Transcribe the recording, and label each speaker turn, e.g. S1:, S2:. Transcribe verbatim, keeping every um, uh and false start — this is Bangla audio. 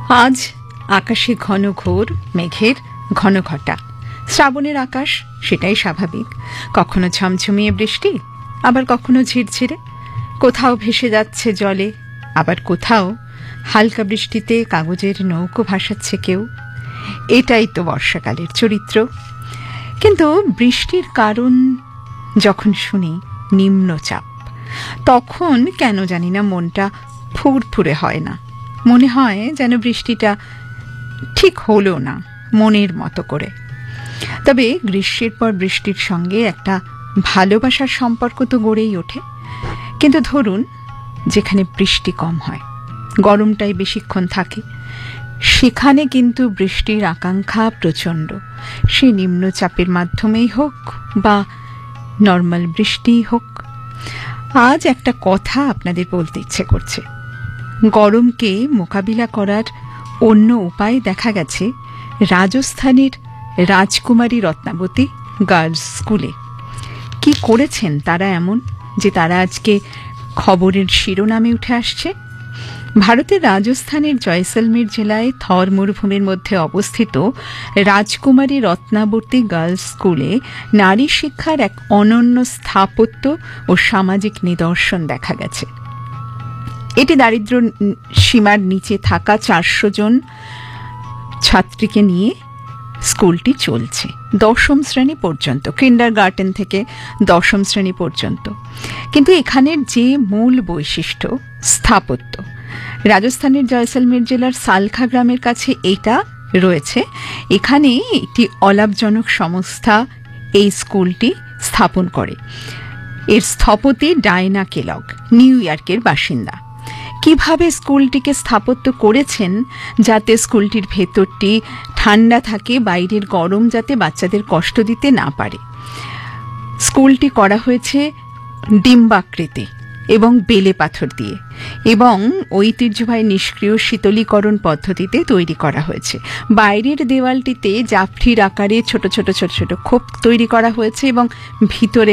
S1: আজ আকাশে ঘন ঘোর মেঘের ঘন ঘটা। শ্রাবণের আকাশ, সেটাই স্বাভাবিক। কখনো ঝমঝমিয়ে বৃষ্টি, আবার কখনো ঝিরঝিরে। কোথাও ভেসে যাচ্ছে জলে, আবার কোথাও হালকা বৃষ্টিতে কাগজের নৌকো ভাসাচ্ছে কেউ। এটাই তো বর্ষাকালের চরিত্র। কিন্তু বৃষ্টির কারণ যখন শুনি নিম্নচাপ, তখন কেন জানি না মনটা ফুরফুরে হয় না। মনে হয় যেন বৃষ্টিটা ঠিক হলো না মনের মতো করে। তবে গ্রীষ্মের পর বৃষ্টির সঙ্গে একটা ভালোবাসার সম্পর্ক তো গড়েই ওঠে। কিন্তু ধরুন, যেখানে বৃষ্টি কম হয়, গরমটাই বেশিক্ষণ থাকে, সেখানে কিন্তু বৃষ্টির আকাঙ্ক্ষা প্রচণ্ড। সে নিম্নচাপের মাধ্যমেই হোক বা নর্মাল বৃষ্টিই হোক। আজ একটা কথা আপনাদের বলতে ইচ্ছে করছে। গরমকে মোকাবিলা করার অন্য উপায় দেখা গেছে রাজস্থানের রাজকুমারী রত্নাবতী গার্লস স্কুলে। কি করেছেন তারা এমন যে তারা আজকে খবরের শিরোনামে উঠে আসছে? ভারতের রাজস্থানের জয়সলমের জেলায় থর মরুভূমির মধ্যে অবস্থিত রাজকুমারী রত্নাবতী গার্লস স্কুলে নারী শিক্ষার এক অনন্য স্থাপত্য ও সামাজিক নিদর্শন দেখা গেছে। এটি দারিদ্র্য সীমার নিচে থাকা চারশো জন ছাত্রীকে নিয়ে স্কুলটি চলছে দশম শ্রেণী পর্যন্ত, কিন্ডার গার্টেন থেকে দশম শ্রেণী পর্যন্ত। কিন্তু এখানের যে মূল বৈশিষ্ট্য স্থাপত্য, রাজস্থানের জয়সলমের জেলার সালখা গ্রামের কাছে এটা রয়েছে। এখানে একটি অলাভজনক সংস্থা এই স্কুলটি স্থাপন করে। এর স্থপতি ডায়না কেলগ নিউ ইয়র্কের বাসিন্দা। কিভাবে স্কুলটিকে স্থাপত্য করেছেন যাতে স্কুলটির ভেতরটি ঠান্ডা থাকে, বাইরের গরম যাতে বাচ্চাদের কষ্ট দিতে না পারে। স্কুলটি করা হয়েছে ডিম্বাকৃতি এবং বেলে পাথর দিয়ে এবং ঐতিহ্যবাহী নিষ্ক্রিয় শীতলীকরণ পদ্ধতিতে তৈরি করা হয়েছে। বাইরের দেওয়ালটিতে জাফঠির আকারে ছোট ছোট ছোট ছোট খোপ তৈরি করা হয়েছে এবং ভিতরে